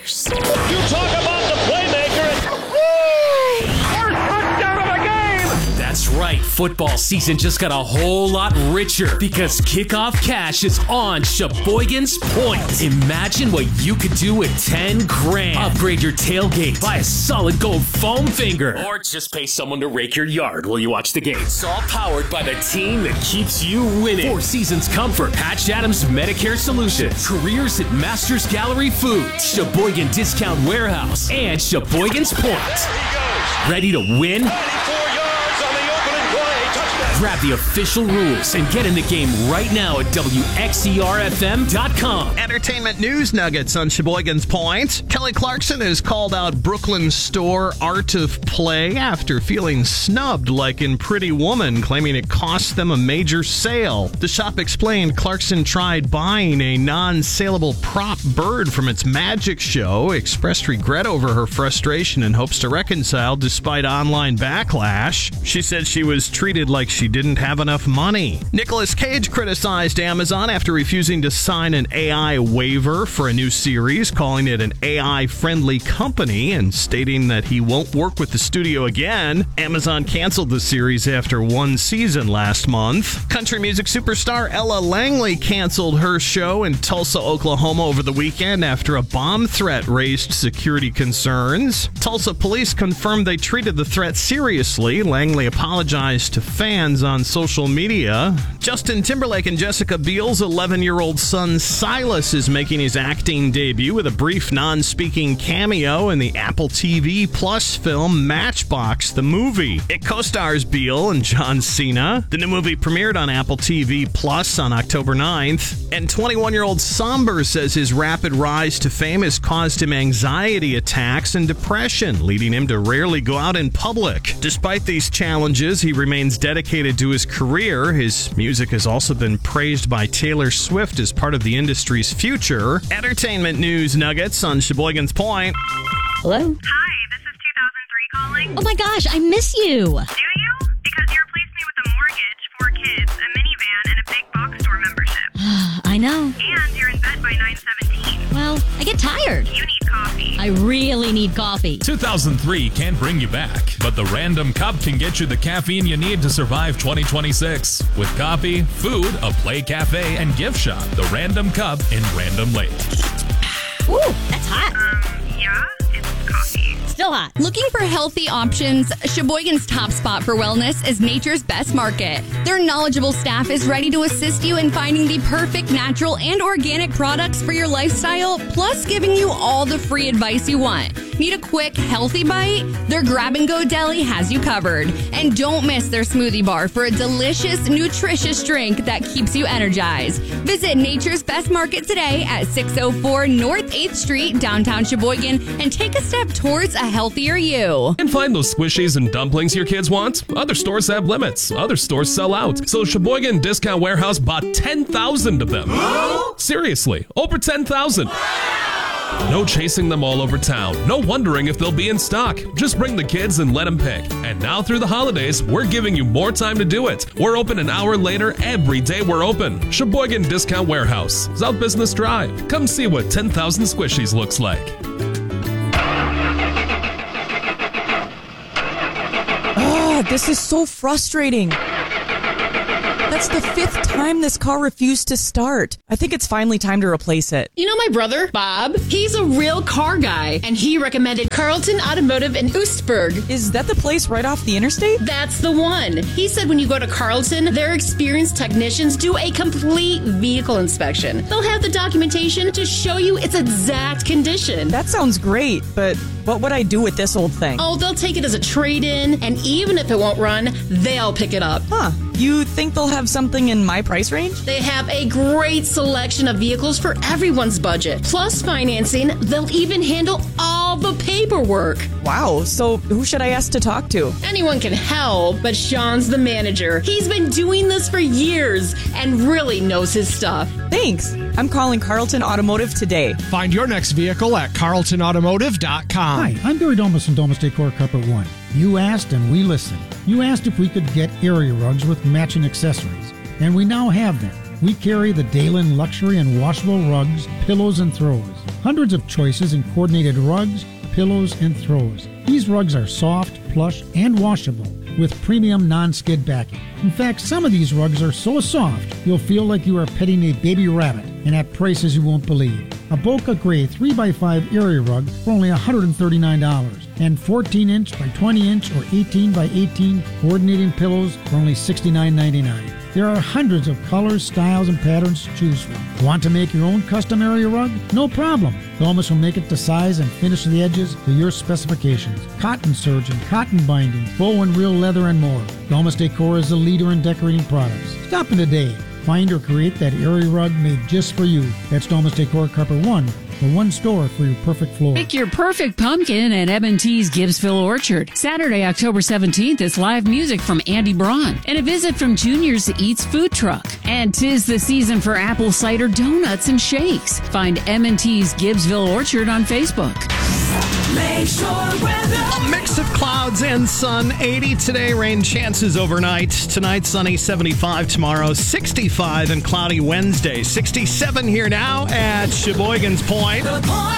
Steelers. You talk about the playmaker. First touchdown of the game. That's right. Football season just got a whole lot richer because Kickoff Cash is on Sheboygan's Point. Imagine what you could do with $10,000. Upgrade your tailgate, buy a solid gold foam finger, or just pay someone to rake your yard while you watch the game. It's all powered by the team that keeps you winning. 4 Seasons Comfort, Patch Adams Medicare Solutions, Careers at Masters Gallery Foods, Sheboygan Discount Warehouse, and Sheboygan's Point. Ready to win? 94 yards on the opening play. Touchdown. Grab the official rules and get in the game right now at WXERFM.com. Entertainment news nuggets on Sheboygan's Point. Kelly Clarkson has called out Brooklyn store Art of Play after feeling snubbed like in Pretty Woman, claiming it cost them a major sale. The shop explained Clarkson tried buying a non-saleable prop bird from its magic show, expressed regret over her frustration and hopes to reconcile despite online backlash. She said she was treated like she didn't have enough money. Nicolas Cage criticized Amazon after refusing to sign an AI waiver for a new series, calling it an AI-friendly company and stating that he won't work with the studio again. Amazon canceled the series after 1 season last month. Country music superstar Ella Langley canceled her show in Tulsa, Oklahoma over the weekend after a bomb threat raised security concerns. Tulsa police confirmed they treated the threat seriously. Langley apologized to fans on social media. Justin Timberlake and Jessica Biel's 11-year-old son Silas is making his acting debut with a brief non-speaking cameo in the Apple TV Plus film Matchbox, the movie. It co-stars Biel and John Cena. The new movie premiered on Apple TV Plus on October 9th. And 21-year-old Somber says his rapid rise to fame has caused him anxiety attacks and depression, leading him to rarely go out in public. Despite these challenges, he remains dedicated to his career. His music has also been praised by Taylor Swift as part of the industry's future. Entertainment news nuggets on Sheboygan's Point. Hello? Hi, this is 2003 calling. Oh my gosh, I miss you. Do you? Because you replaced me with a mortgage, 4 kids, a minivan, and a big box store membership. I know. And you're in bed by 9:17. Well, I get tired. You need coffee. I really need coffee. 2003 can't bring you back, but the Random Cup can get you the caffeine you need to survive 2026. With coffee, food, a play cafe, and gift shop, the Random Cup in Random Lake. Ooh, that's hot. Yeah, it's coffee. Still hot. Looking for healthy options? Sheboygan's top spot for wellness is Nature's Best Market. Their knowledgeable staff is ready to assist you in finding the perfect natural and organic products for your lifestyle, plus giving you all the free advice you want. Need a quick, healthy bite? Their grab-and-go deli has you covered. And don't miss their smoothie bar for a delicious, nutritious drink that keeps you energized. Visit Nature's Best Market today at 604 North 8th Street, downtown Sheboygan, and take a step towards a healthier you. And find those squishies and dumplings your kids want? Other stores have limits. Other stores sell out. So Sheboygan Discount Warehouse bought 10,000 of them. Seriously, over 10,000. No chasing them all over town. No wondering if they'll be in stock. Just bring the kids and let them pick. And now through the holidays, we're giving you more time to do it. We're open an hour later every day we're open. Sheboygan Discount Warehouse, South Business Drive. Come see what 10,000 squishies looks like. This is so frustrating. That's the 5th time this car refused to start. I think it's finally time to replace it. You know my brother, Bob? He's a real car guy, and he recommended Carlton Automotive in Oostburg. Is that the place right off the interstate? That's the one. He said when you go to Carlton, their experienced technicians do a complete vehicle inspection. They'll have the documentation to show you its exact condition. That sounds great, but what would I do with this old thing? Oh, they'll take it as a trade-in, and even if it won't run, they'll pick it up. Huh. You think they'll have something in my price range? They have a great selection of vehicles for everyone's budget. Plus financing, they'll even handle all the paperwork. Wow, so who should I ask to talk to? Anyone can help, but Sean's the manager. He's been doing this for years and really knows his stuff. Thanks. I'm calling Carlton Automotive today. Find your next vehicle at carltonautomotive.com. Hi, I'm Barry Domus from Domus Decor Carpet One. You asked and we listened. You asked if we could get area rugs with matching accessories, and we now have them. We carry the Dalen luxury and washable rugs, pillows, and throws. hundreds of choices in coordinated rugs, pillows, and throws. These rugs are soft, plush, and washable with premium non-skid backing. In fact, some of these rugs are so soft, you'll feel like you are petting a baby rabbit, and at prices you won't believe. A Boca Gray 3x5 area rug for only $139, and 14-inch by 20-inch or 18 by 18 coordinating pillows for only $69.99. There are hundreds of colors, styles, and patterns to choose from. Want to make your own custom area rug? No problem. Domus will make it to size and finish the edges to your specifications. Cotton serge and cotton binding, faux and real leather, and more. Domus Decor is the leader in decorating products. Stop in today. Find or create that area rug made just for you. That's Domus Decor Carpet 1, the one store for your perfect floor. Pick your perfect pumpkin at M&T's Gibbsville Orchard. Saturday, October 17th is live music from Andy Braun and a visit from Junior's Eats food truck. And 'tis the season for apple cider donuts and shakes. Find M&T's Gibbsville Orchard on Facebook. Lakeshore weather. A mix of clouds and sun. 80 today, rain chances overnight. Tonight, sunny 75 tomorrow, 65 and cloudy Wednesday. 67 here now at Sheboygan's Point.